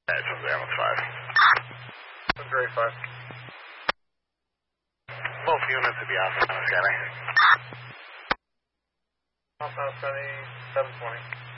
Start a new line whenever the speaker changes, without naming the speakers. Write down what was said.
It's from there, 5.
Great 5.
Both units to be out on the scanner.
South 70, 720.